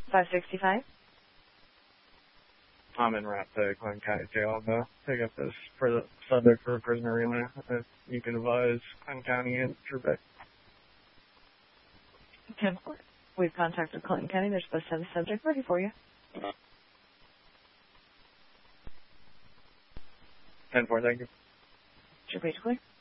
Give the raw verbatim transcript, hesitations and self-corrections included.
five sixty-five. I'm in route to Clinton County Jail to pick up this for the subject for a prisoner remand. If you can advise Clinton County and Trebek. ten four. We've contacted Clinton County. They're supposed to have the subject ready for you. ten four, thank you. Is your page clear?